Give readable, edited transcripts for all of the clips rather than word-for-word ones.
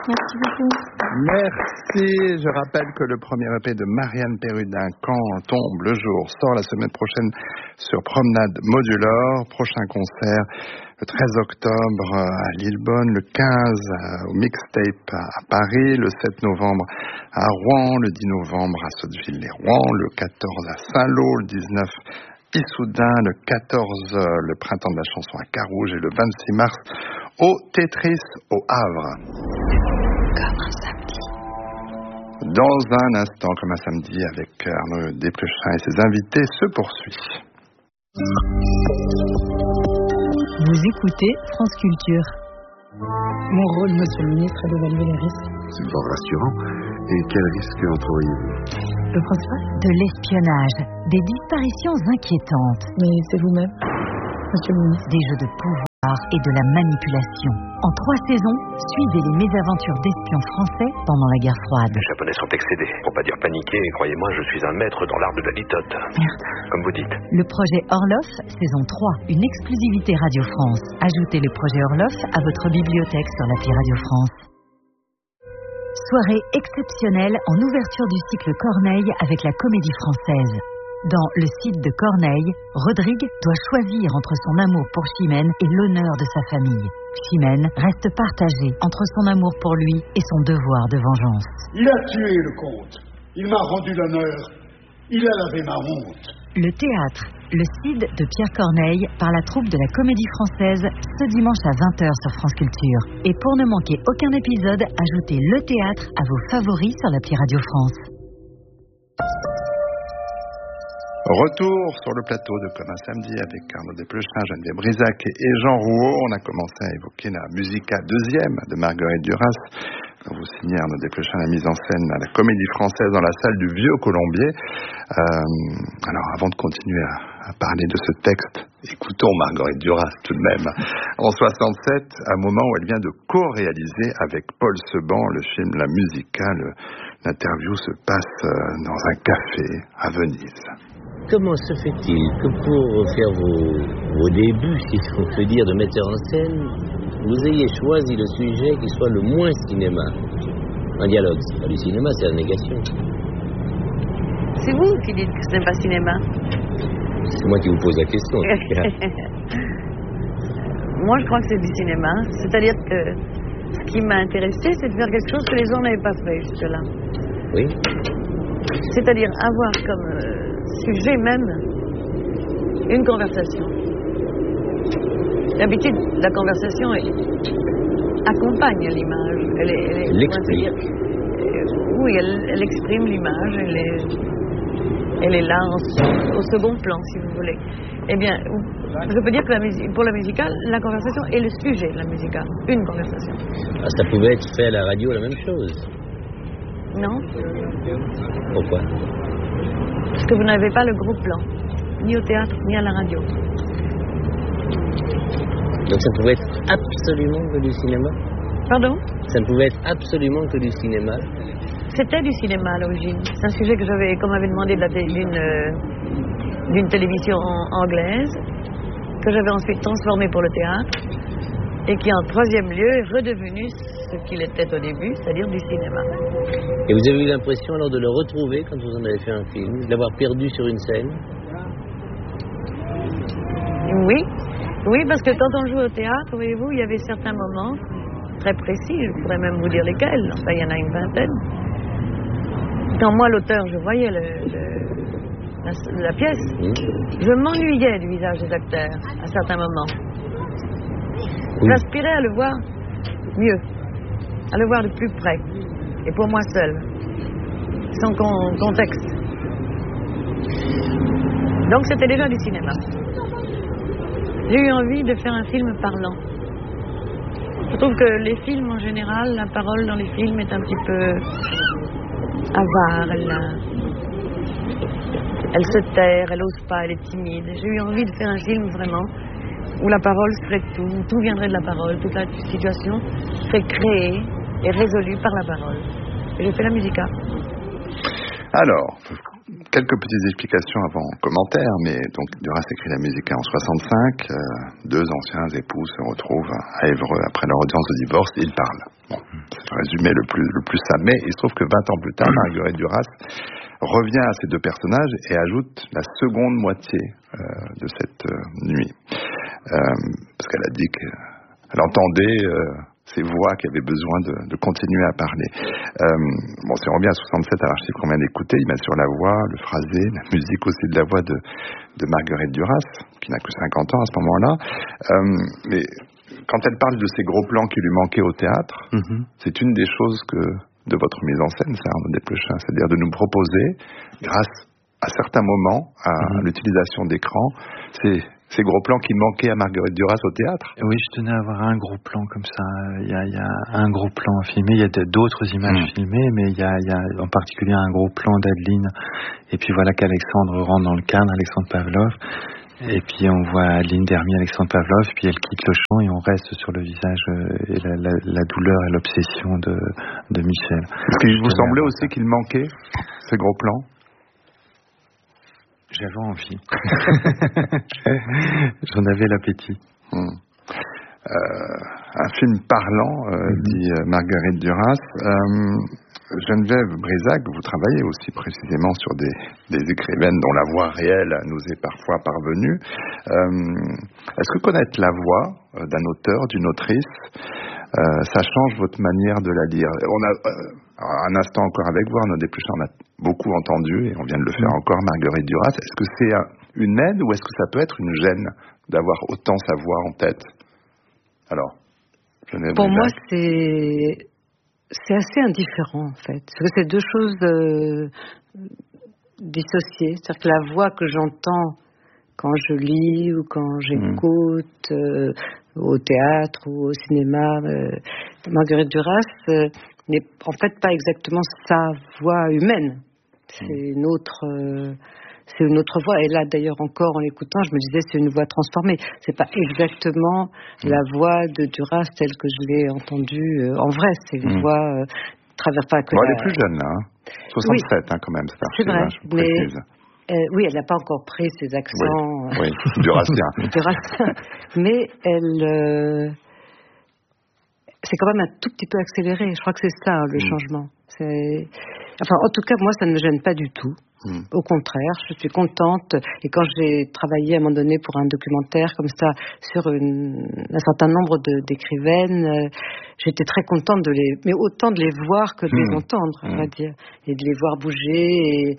Merci beaucoup. Merci. Je rappelle que le premier EP de Marianne Perrudin, Quand tombe le jour, sort la semaine prochaine sur Promenade Modulor. Prochain concert le 13 octobre à Lillebonne, le 15 au Mixtape à Paris, le 7 novembre à Rouen, le 10 novembre à Sotteville-les-Rouen, le 14 à Saint-Lô, le 19 Issoudun, le 14 le Printemps de la chanson à Carouge et le 26 mars au Tetris au Havre. Comme un samedi. Dans un instant, comme un samedi, avec Arnaud Desplechin et ses invités, se poursuit. Vous écoutez France Culture. Mon rôle, monsieur le ministre, est d'évaluer les risques. C'est fort rassurant. Et quels risques entrevoyez-vous? Le principal? De l'espionnage, des disparitions inquiétantes, Mais c'est vous-même, monsieur le ministre. des jeux de pouvoir et de la manipulation. En 3 saisons, suivez les mésaventures d'espions français pendant la guerre froide. Les Japonais sont excédés, pour pas dire paniqués, et croyez-moi, je suis un maître dans l'art de la litote. Comme vous dites. Le projet Orloff, saison 3, une exclusivité Radio France. Ajoutez le projet Orloff à votre bibliothèque sur l'appli Radio France. Soirée exceptionnelle en ouverture du cycle Corneille avec la Comédie Française. Dans Le Cid de Corneille, Rodrigue doit choisir entre son amour pour Chimène et l'honneur de sa famille. Chimène reste partagée entre son amour pour lui et son devoir de vengeance. Il a tué le comte. Il m'a rendu l'honneur. Il a lavé ma honte. Le théâtre, Le Cid de Pierre Corneille par la troupe de la Comédie Française ce dimanche à 20h sur France Culture. Et pour ne manquer aucun épisode, ajoutez Le Théâtre à vos favoris sur l'appli Radio France. Retour sur le plateau de Comme un samedi avec Arnaud Desplechin, Geneviève Brisac et Jean Rouault. On a commencé à évoquer la Musica deuxième de Marguerite Duras. Vous signez Arnaud Desplechin la mise en scène à la Comédie Française dans la salle du Vieux Colombier. Alors avant de continuer à parler de ce texte, écoutons Marguerite Duras tout de même. En 67, un moment où elle vient de co-réaliser avec Paul Seban le film La Musica. L'interview se passe dans un café à Venise. Comment se fait-il que pour faire vos débuts, si on peut dire, de metteur en scène, vous ayez choisi le sujet qui soit le moins cinéma? Un dialogue, c'est pas du cinéma, c'est la négation. C'est vous qui dites que ce n'est pas cinéma. C'est moi qui vous pose la question. Moi, je crois que c'est du cinéma. C'est-à-dire que ce qui m'a intéressé, c'est de faire quelque chose que les gens n'avaient pas fait jusque-là. Oui. C'est-à-dire avoir comme sujet même une conversation. D'habitude, la conversation accompagne l'image. Elle explique. Oui, elle exprime l'image. Elle est là au second plan, si vous voulez. Eh bien, je peux dire que pour la musicale, la conversation est le sujet de la musicale. Une conversation. Ah, ça pouvait être fait à la radio la même chose. Non? Pourquoi? Parce que vous n'avez pas le gros plan, ni au théâtre, ni à la radio. Donc ça pouvait être absolument que du cinéma? Pardon? Ça ne pouvait être absolument que du cinéma? C'était du cinéma à l'origine. C'est un sujet que qu'on m'avait demandé d'une télévision anglaise, que j'avais ensuite transformé pour le théâtre, et qui en troisième lieu est redevenu ce qu'il était au début, c'est-à-dire du cinéma. Et vous avez eu l'impression alors de le retrouver quand vous en avez fait un film, de l'avoir perdu sur une scène? Oui, parce que quand on joue au théâtre, voyez-vous, il y avait certains moments très précis, je pourrais même vous dire lesquels, enfin il y en a une vingtaine. Quand moi, l'auteur, je voyais la pièce, je m'ennuyais du visage des acteurs à certains moments. Oui. J'aspirais à le voir mieux, à le voir de plus près, et pour moi seul, sans contexte. Donc c'était déjà du cinéma. J'ai eu envie de faire un film parlant. Je trouve que les films en général, la parole dans les films est un petit peu avare, elle se terre, elle n'ose pas, elle est timide. J'ai eu envie de faire un film vraiment où la parole serait tout viendrait de la parole, toute la situation serait créée et résolue par la parole. Et j'ai fait la Musica. Alors, quelques petites explications avant commentaire, mais donc Duras écrit la Musica en 65, deux anciens époux se retrouvent à Évreux après leur audience de divorce et ils parlent. Bon, c'est le résumer le plus ça. Mais il se trouve que 20 ans plus tard, Marguerite Duras revient à ces deux personnages et ajoute la seconde moitié de cette nuit. Parce qu'elle a dit qu'elle entendait ces voix qui avaient besoin de continuer à parler. Si on revient à 67 à l'archive qu'on vient d'écouter, il met sur la voix, le phrasé, la musique aussi de la voix de Marguerite Duras, qui n'a que 50 ans à ce moment-là. Mais quand elle parle de ces gros plans qui lui manquaient au théâtre, c'est une des choses de votre mise en scène, ça, Arnaud Desplechin, c'est-à-dire de nous proposer, grâce à certains moments, à l'utilisation d'écran, ces gros plans qui manquaient à Marguerite Duras au théâtre. Oui, je tenais à avoir un gros plan comme ça. Il y a un gros plan filmé, il y a d'autres images filmées, mais il y a en particulier un gros plan d'Adeline. Et puis voilà qu'Alexandre rentre dans le cadre, Alexandre Pavlov. Et puis on voit Adeline Dermy, Alexandre Pavlov, puis elle quitte le champ et on reste sur le visage et la douleur et l'obsession de Michel. Est-ce qu'il vous semblait aussi qu'il manquait ces gros plans ? J'avais envie. J'en avais l'appétit. Un film parlant, dit Marguerite Duras. Geneviève Brisac, vous travaillez aussi précisément sur des écrivaines dont la voix réelle nous est parfois parvenue. Est-ce que connaître la voix d'un auteur, d'une autrice, ça change votre manière de la lire ? On a un instant encore avec vous, Arnaud Desplechin, on a beaucoup entendu, et on vient de le faire encore, Marguerite Duras. Est-ce que c'est une aide ou est-ce que ça peut être une gêne d'avoir autant sa voix en tête ? Alors, Geneviève Pour Brisac. moi, c'est assez indifférent, en fait. Parce que c'est deux choses dissociées. C'est-à-dire que la voix que j'entends quand je lis ou quand j'écoute au théâtre ou au cinéma, Marguerite Duras n'est en fait pas exactement sa voix humaine. C'est une autre voix. Et là, d'ailleurs, encore en l'écoutant, je me disais, c'est une voix transformée. C'est pas exactement la voix de Duras telle que je l'ai entendue en vrai. C'est une voix traverse pas que. Elle est plus jeune, là. 67, quand même. C'est vrai, mais oui, elle n'a pas encore pris ses accents. Oui, Durassien. Mais c'est quand même un tout petit peu accéléré. Je crois que c'est ça, le changement. En tout cas, moi, ça ne me gêne pas du tout. Au contraire, je suis contente. Et quand j'ai travaillé à un moment donné pour un documentaire comme ça sur un certain nombre d'écrivaines, j'étais très contente mais autant de les voir que de les entendre, on va dire, et de les voir bouger.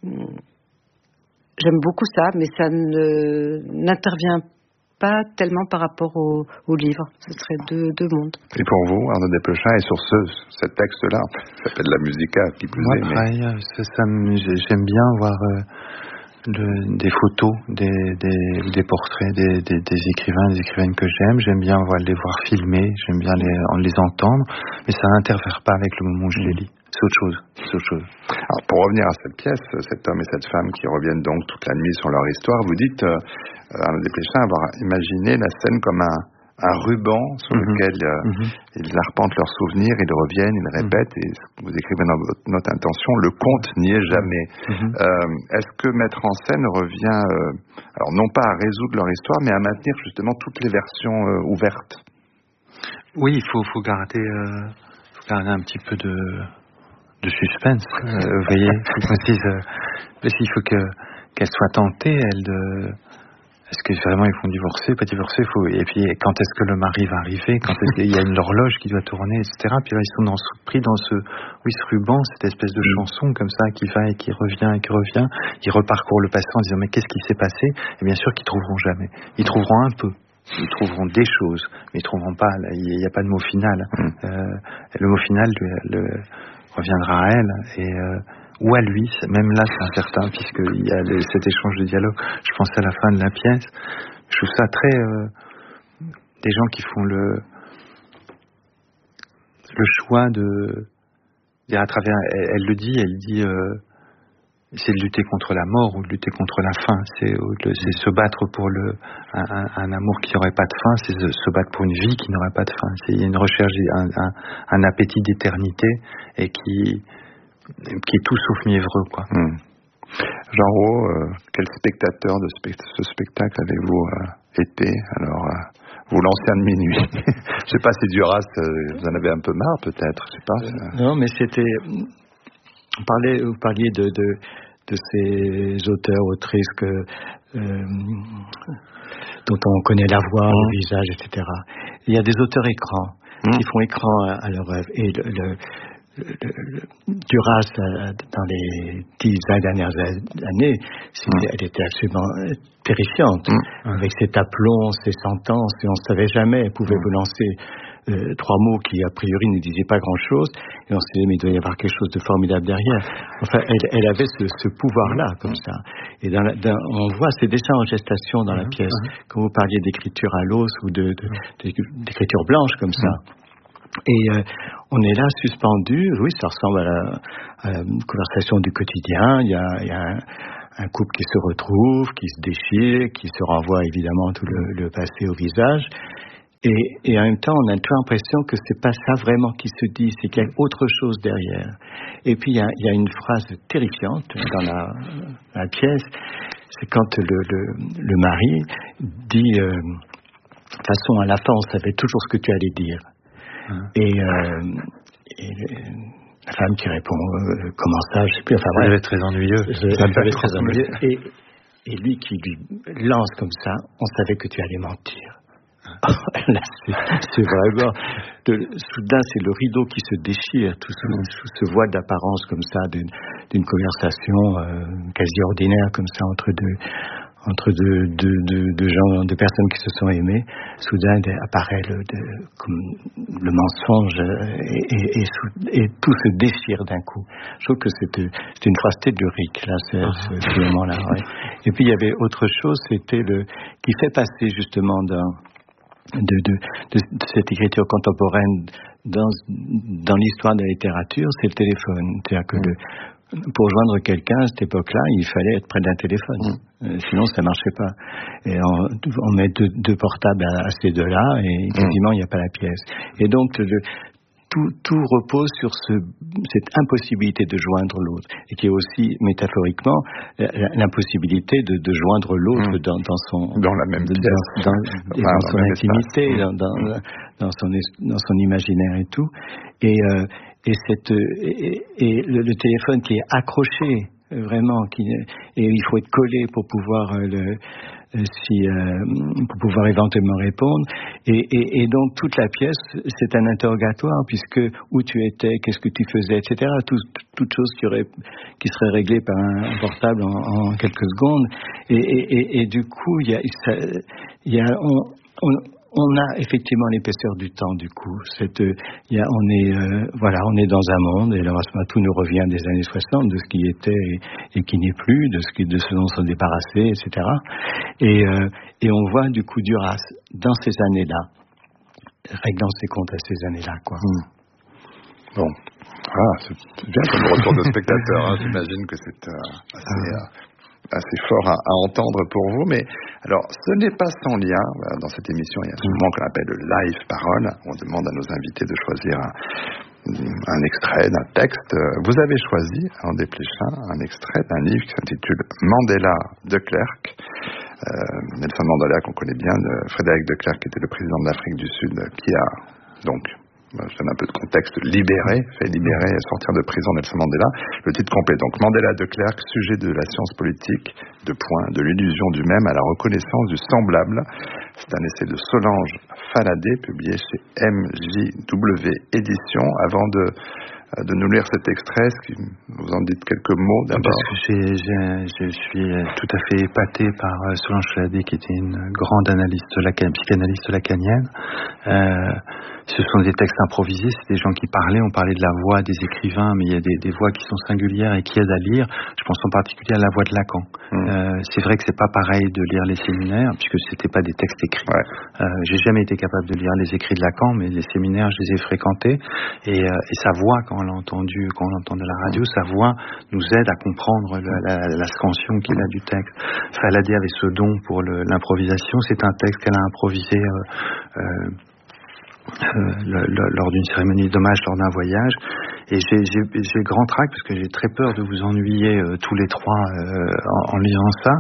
J'aime beaucoup ça, mais ça n'intervient pas tellement par rapport au livre. Ce serait deux mondes. Et pour vous, Arnaud Desplechin, et sur ce texte-là, ça s'appelle la musica, qui plus est. J'aime bien voir des photos, des portraits des écrivains, des écrivaines que j'aime. J'aime bien les voir filmer, j'aime bien les entendre, mais ça n'interfère pas avec le moment où je les lis. C'est autre chose. Alors, pour revenir à cette pièce, cet homme et cette femme qui reviennent donc toute la nuit sur leur histoire, vous dites, Arnaud Desplechin, avoir imaginé la scène comme un ruban sur lequel ils arpentent leurs souvenirs, ils reviennent, ils répètent, et vous écrivez dans votre note intention, le conte n'y est jamais. Est-ce que mettre en scène revient, alors non pas à résoudre leur histoire, mais à maintenir justement toutes les versions ouvertes ? Oui, il faut garder un petit peu de suspense, vous voyez, parce qu'il faut qu'elle soit tentée, est-ce que vraiment ils vont divorcer, pas divorcer, et puis quand est-ce que le mari va arriver, quand est-ce qu'il y a une horloge qui doit tourner, etc. Puis là, ils sont pris dans ce ruban, cette espèce de chanson comme ça, qui va et qui revient, ils reparcourent le passé en disant mais qu'est-ce qui s'est passé, et bien sûr qu'ils trouveront jamais, ils trouveront un peu. Ils trouveront des choses, mais ils trouveront pas. Il n'y a pas de mot final. Le mot final reviendra à elle ou à lui. Même là, c'est incertain puisqu'il y a cet échange de dialogue. Je pense à la fin de la pièce. Je trouve ça très des gens qui font le choix de à travers. Elle dit. C'est de lutter contre la mort ou de lutter contre la faim. C'est se battre pour un amour qui n'aurait pas de fin. C'est se battre pour une vie qui n'aurait pas de fin. Il y a une recherche, un appétit d'éternité et qui est tout sauf mièvreux, quoi. Jean Rouault, quel spectateur de ce spectacle avez-vous été? Alors, vous l'ancien de minuit. Je sais pas si Duras, vous en avez un peu marre peut-être, je sais pas. Non, mais c'était... Vous parliez de ces auteurs, autrices dont on connaît la voix, le visage, etc. Il y a des auteurs écrans qui font écran à leur œuvre. Et Duras, dans les 10-20 dernières années, elle était absolument terrifiante, avec cet aplomb, ses sentences, et on ne savait jamais. Elle pouvait vous lancer 3 mots qui, a priori, ne disaient pas grand-chose, et on se disait, mais il doit y avoir quelque chose de formidable derrière. Enfin, elle avait ce pouvoir-là, comme ça. Et on voit, c'est déjà en gestation dans la pièce. Quand vous parliez d'écriture à l'os, ou d'écriture blanche, comme ça. Et on est là suspendu. Oui, ça ressemble à la conversation du quotidien. Il y a un couple qui se retrouve, qui se déchire, qui se renvoie évidemment tout le passé au visage. Et en même temps, on a toujours l'impression que c'est pas ça vraiment qui se dit, c'est qu'il y a autre chose derrière. Et puis il y a une phrase terrifiante dans la pièce, c'est quand le mari dit de toute façon, à la fin, on savait toujours ce que tu allais dire. Et la femme qui répond comment ça, je sais plus, enfin ça devait être très ennuyeux. Ça devait être très ennuyeux. Et lui qui lui lance comme ça, on savait que tu allais mentir. Là, c'est vraiment soudain, c'est le rideau qui se déchire, tout ce voile d'apparence comme ça d'une conversation quasi ordinaire comme ça entre deux gens, deux personnes qui se sont aimées. Soudain apparaît le mensonge et tout se déchire d'un coup. Je trouve que c'est une phrase tellurique là, ce moment-là. Ouais. Et puis il y avait autre chose, c'était qui fait passer justement de cette écriture contemporaine dans l'histoire de la littérature, c'est le téléphone. C'est-à-dire que pour joindre quelqu'un à cette époque-là, il fallait être près d'un téléphone. Sinon, ça marchait pas. Et on met deux portables à ces deux-là et quasiment il n'y a pas la pièce. Et donc, tout repose sur cette impossibilité de joindre l'autre, et qui est aussi métaphoriquement l'impossibilité de joindre l'autre dans la même pièce, dans son intimité, dans son imaginaire et tout, et le téléphone qui est accroché vraiment, et il faut être collé pour pouvoir pour pouvoir éventuellement répondre, et donc toute la pièce c'est un interrogatoire, puisque où tu étais, qu'est-ce que tu faisais, etc. Toute chose qui serait réglée par un portable en quelques secondes, et du coup on a effectivement l'épaisseur du temps, du coup. On est dans un monde, et là, tout nous revient des années 60, de ce qui était et qui n'est plus, de ce dont on s'est débarrassé, etc. Et on voit, du coup, Duras, dans ces années-là, réglant ses comptes à ces années-là, quoi. Bon. C'est bien comme retour de spectateur, hein. J'imagine que c'est assez fort à entendre pour vous, mais alors ce n'est pas sans lien. Dans cette émission, il y a ce moment qu'on appelle le live parole. On demande à nos invités de choisir un extrait d'un texte. Vous avez choisi, en Desplechin, un extrait d'un livre qui s'intitule Mandela de Klerk. Nelson Mandela, qu'on connaît bien, Frédéric de Klerk, qui était le président de l'Afrique du Sud, qui a donc, je donne un peu de contexte, fait libérer et sortir de prison Nelson Mandela. Le titre complet, donc, Mandela de Klerk, sujet de la science politique, de l'illusion du même à la reconnaissance du semblable. C'est un essai de Solange Faladé, publié chez MJW Éditions. Avant de nous lire cet extrait, est-ce que vous en dites quelques mots d'abord? Parce que je suis tout à fait épaté par Solange Faladé, qui était une grande psychanalyste lacanienne. Ce sont des textes improvisés, c'est des gens qui parlaient, on parlait de la voix des écrivains, mais il y a des voix qui sont singulières et qui aident à lire. Je pense en particulier à la voix de Lacan. C'est vrai que c'est pas pareil de lire les séminaires, puisque c'était pas des textes écrits. J'ai jamais été capable de lire les écrits de Lacan, mais les séminaires, je les ai fréquentés, et sa voix, quand on l'entend à la radio, sa voix nous aide à comprendre la scansion qu'il a du texte. Faladé avait ce don pour l'improvisation. C'est un texte qu'elle a improvisé lors d'une cérémonie d'hommage lors d'un voyage, Et j'ai grand trac parce que j'ai très peur de vous ennuyer tous les trois en lisant ça.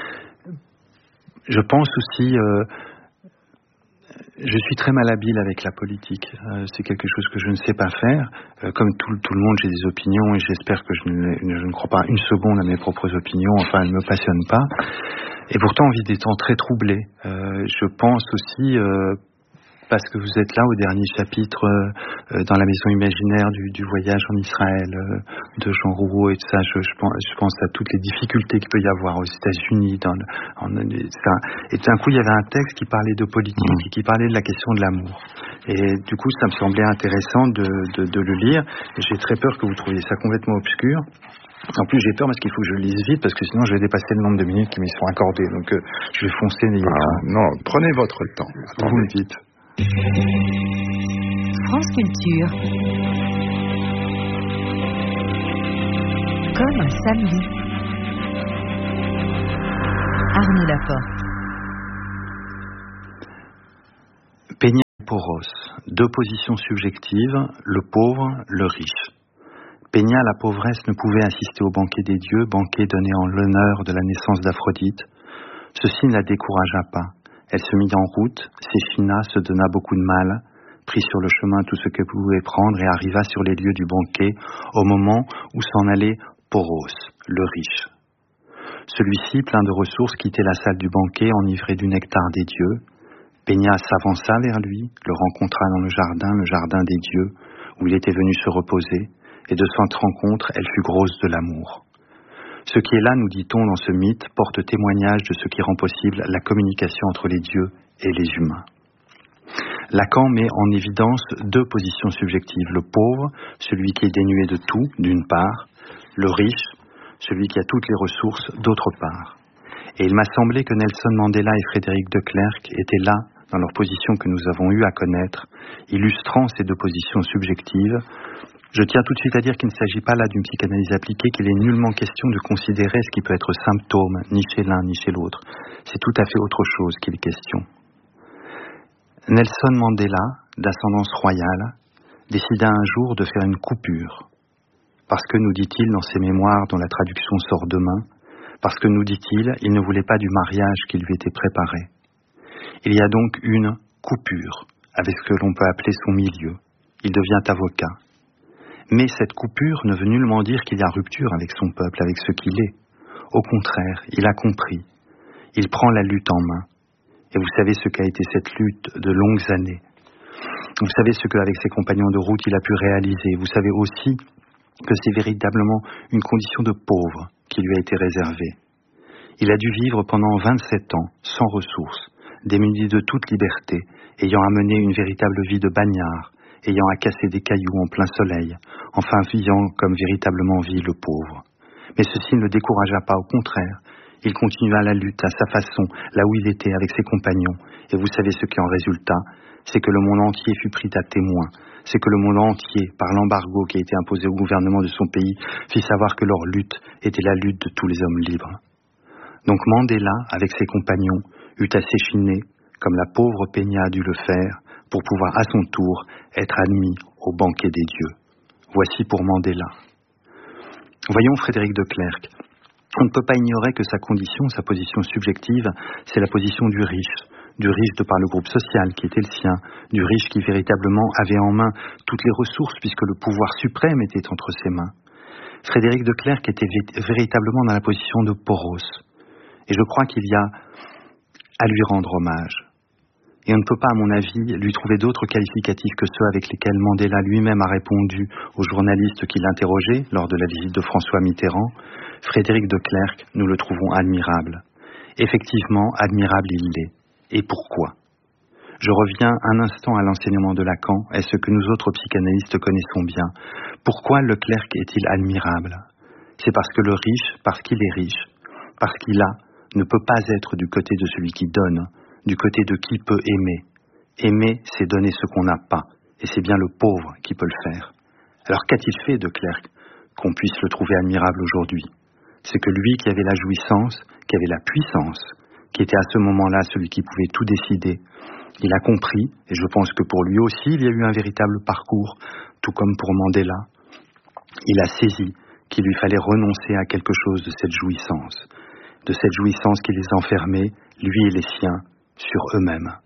Je pense aussi, je suis très malhabile avec la politique. C'est quelque chose que je ne sais pas faire. Comme tout le monde, j'ai des opinions et j'espère que je ne crois pas une seconde à mes propres opinions. Enfin, elles ne me passionnent pas. Et pourtant, on vit des temps très troublés. Je pense aussi, parce que vous êtes là au dernier chapitre dans la maison imaginaire du voyage en Israël de Jean Rouault et tout ça, je pense à toutes les difficultés qu'il peut y avoir aux États-Unis. Et d'un coup, il y avait un texte qui parlait de politique et qui parlait de la question de l'amour. Et du coup, ça me semblait intéressant de le lire. Et j'ai très peur que vous trouviez ça complètement obscur. En plus, j'ai peur parce qu'il faut que je lise vite, parce que sinon je vais dépasser le nombre de minutes qui m'y sont accordées. Donc, je vais foncer. Non, prenez votre temps. Attendez. Vous me dites. France Culture. Comme un samedi. Arnaud Laporte. Peña et Porros, deux positions subjectives, le pauvre, le riche. Peña, la pauvresse, ne pouvait assister au banquet des dieux, banquet donné en l'honneur de la naissance d'Aphrodite. Ceci ne la découragea pas. Elle se mit en route, s'échina, se donna beaucoup de mal, prit sur le chemin tout ce qu'elle pouvait prendre et arriva sur les lieux du banquet au moment où s'en allait Porros, le riche. Celui-ci, plein de ressources, quittait la salle du banquet, enivré du nectar des dieux. Peña s'avança vers lui, le rencontra dans le jardin des dieux, où il était venu se reposer, et de cette rencontre, elle fut grosse de l'amour. Ce qui est là, nous dit-on dans ce mythe, porte témoignage de ce qui rend possible la communication entre les dieux et les humains. Lacan met en évidence deux positions subjectives. Le pauvre, celui qui est dénué de tout, d'une part. Le riche, celui qui a toutes les ressources, d'autre part. Et il m'a semblé que Nelson Mandela et Frédéric de Klerk étaient là, dans leur position que nous avons eu à connaître, illustrant ces deux positions subjectives. Je tiens tout de suite à dire qu'il ne s'agit pas là d'une psychanalyse appliquée, qu'il est nullement question de considérer ce qui peut être symptôme, ni chez l'un ni chez l'autre. C'est tout à fait autre chose qu'il est question. Nelson Mandela, d'ascendance royale, décida un jour de faire une coupure. Parce que, nous dit-il dans ses mémoires dont la traduction sort demain, parce que, nous dit-il, il ne voulait pas du mariage qui lui était préparé. Il y a donc une coupure avec ce que l'on peut appeler son milieu. Il devient avocat. Mais cette coupure ne veut nullement dire qu'il y a rupture avec son peuple, avec ce qu'il est. Au contraire, il a compris. Il prend la lutte en main. Et vous savez ce qu'a été cette lutte de longues années. Vous savez ce qu'avec ses compagnons de route il a pu réaliser. Vous savez aussi que c'est véritablement une condition de pauvre qui lui a été réservée. Il a dû vivre pendant 27 ans, sans ressources, démuni de toute liberté, ayant à mener une véritable vie de bagnard, ayant à casser des cailloux en plein soleil, enfin vivant comme véritablement vit le pauvre. Mais ceci ne le découragea pas, au contraire. Il continua la lutte à sa façon, là où il était avec ses compagnons. Et vous savez ce qui en résulta, c'est que le monde entier fut pris à témoin. C'est que le monde entier, par l'embargo qui a été imposé au gouvernement de son pays, fit savoir que leur lutte était la lutte de tous les hommes libres. Donc Mandela, avec ses compagnons, eut à s'échiner, comme la pauvre Peña a dû le faire, pour pouvoir à son tour être admis au banquet des dieux. Voici pour Mandela. Voyons Frédéric de Klerk. On ne peut pas ignorer que sa condition, sa position subjective, c'est la position du riche de par le groupe social qui était le sien, du riche qui véritablement avait en main toutes les ressources puisque le pouvoir suprême était entre ses mains. Frédéric de Klerk était véritablement dans la position de Porros. Et je crois qu'il y a à lui rendre hommage. Et on ne peut pas, à mon avis, lui trouver d'autres qualificatifs que ceux avec lesquels Mandela lui-même a répondu aux journalistes qui l'interrogeaient lors de la visite de François Mitterrand. Frédéric de Klerk, nous le trouvons admirable. Effectivement, admirable il l'est. Et pourquoi ? Je reviens un instant à l'enseignement de Lacan, et ce que nous autres psychanalystes connaissons bien. Pourquoi le Klerk est-il admirable ? C'est parce que le riche, parce qu'il est riche, parce qu'il a, ne peut pas être du côté de celui qui donne, du côté de qui peut aimer. Aimer, c'est donner ce qu'on n'a pas, et c'est bien le pauvre qui peut le faire. Alors qu'a-t-il fait de Klerk qu'on puisse le trouver admirable aujourd'hui ? C'est que lui qui avait la jouissance, qui avait la puissance, qui était à ce moment-là celui qui pouvait tout décider, il a compris, et je pense que pour lui aussi il y a eu un véritable parcours, tout comme pour Mandela, Il a saisi qu'il lui fallait renoncer à quelque chose de cette jouissance qui les enfermait, lui et les siens, sur eux-mêmes.